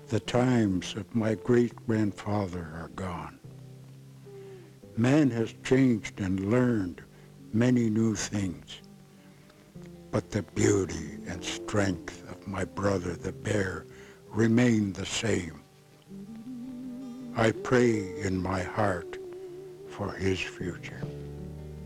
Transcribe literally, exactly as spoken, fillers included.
The times of my great-grandfather are gone. Man has changed and learned many new things, but the beauty and strength of my brother the bear remain the same. I pray in my heart for his future.